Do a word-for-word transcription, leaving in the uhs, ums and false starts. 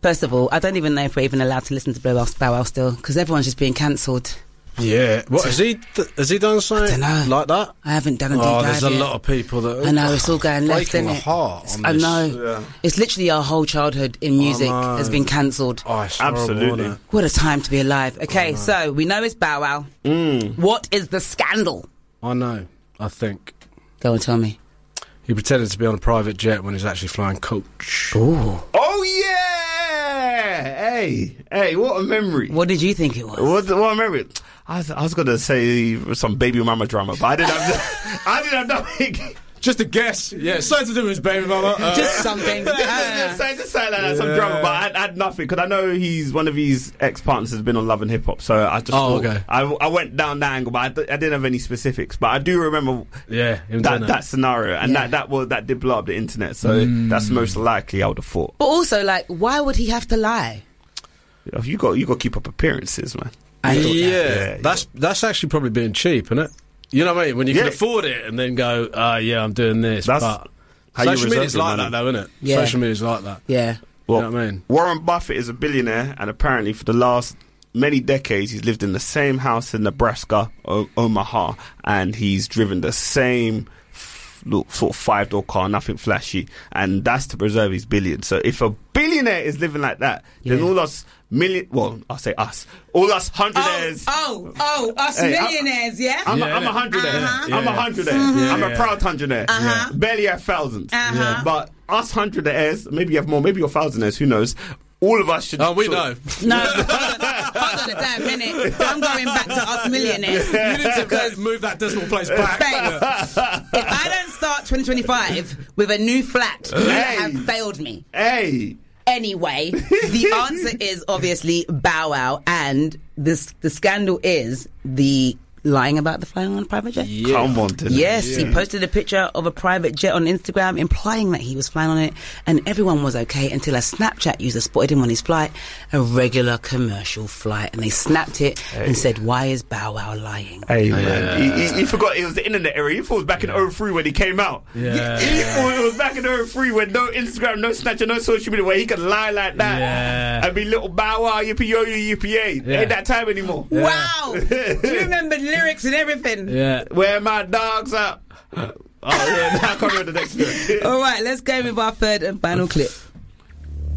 First of all, I don't even know if we're even allowed to listen to Bow Wow, Bow Wow still, because everyone's just being cancelled. Yeah. What, has he th- has he done something like that? I haven't done a deep Oh, dive there's a yet. lot of people that... I know, it's all going left, breaking isn't my it? heart on I this. know. Yeah. It's literally our whole childhood in music know. has been cancelled. Oh, it's Absolutely. horrible, isn't it? What a time to be alive. Okay, so we know it's Bow Wow. Mm. What is the scandal? I know, I think. Go and tell me. He pretended to be on a private jet when he was actually flying coach. Ooh. Oh, yeah! Hey, hey, what a memory. What did you think it was? What, what a memory. I was, I was going to say some baby mama drama, but I didn't have, I didn't have nothing. Just a guess. Yeah, something to do with his baby mama. Uh, Just something. just, just, just say like that, some drama, but I, I had nothing because I know he's one of his ex-partners has been on Love and Hip Hop, so I just Oh, thought, okay. I, I went down that angle, but I, d- I didn't have any specifics. But I do remember yeah, him that, doing that that. scenario, and Yeah. that that was that did blow up the internet. So that's most likely I would have thought. But also, like, why would he have to lie? You got you got to keep up appearances, man. I yeah, thought that. Yeah, that's that's actually probably being cheap, isn't it? You know what I mean? When you Yeah. can afford it and then go, oh, yeah, I'm doing this. That's but how you social reserve media's your like money. that, though, isn't it? Yeah. Social media's like that. Yeah. Well, you know what I mean? Warren Buffett is a billionaire, and apparently for the last many decades he's lived in the same house in Nebraska, o- Omaha, and he's driven the same f- little sort of five-door car, nothing flashy, and that's to preserve his billion. So if a billionaire is living like that, then Yeah. all us million, well, I'll say us, all us hundredaires. Oh, oh, oh, us Hey, I- millionaires, yeah? I'm, Yeah, a, I'm a innit? hundredaire. Uh-huh. I'm a Yeah. hundredaire. Mhm. I'm a Yeah. proud hundredaire. Uh-huh. Barely a thousand. Uh-huh. But us hundredaires, maybe you have more, maybe you're thousandaires, who knows? All of us should... Oh, we sort know. of- No, hold on, hold on a damn minute. I'm going back to us millionaires. You need to move that decimal place back. Babes, if I don't start twenty twenty-five with a new flat, you Hey. have failed me. Hey! Anyway, the answer is obviously Bow Wow, and this the scandal is the lying about the flying on a private jet. Yeah. Come on, to Yes, Yeah. he posted a picture of a private jet on Instagram implying that he was flying on it, and everyone was okay until a Snapchat user spotted him on his flight, a regular commercial flight, and they snapped it and said, "Why is Bow Wow lying?" Hey, man. Yeah. He, he, he forgot it was the internet era. He thought it was back in oh three when he came out. Yeah. He thought it was back in oh three when no Instagram, no Snapchat, no social media, where he could lie like that Yeah. and be little Bow Wow, yippee yo yo, yippee yay. Yeah. Ain't that time anymore. Wow, you remember lyrics and everything. Yeah. Where my dogs at? Oh, yeah, now I can't remember the next lyric. All right, let's go with our third and final clip.